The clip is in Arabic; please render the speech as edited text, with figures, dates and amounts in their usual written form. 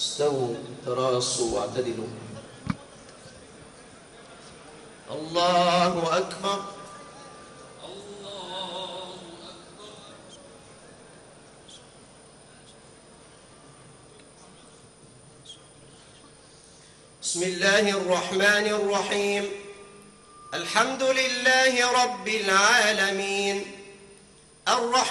استووا تراصوا واعتدلوا. الله أكبر. بسم الله الرحمن الرحيم. الحمد لله رب العالمين الرحمن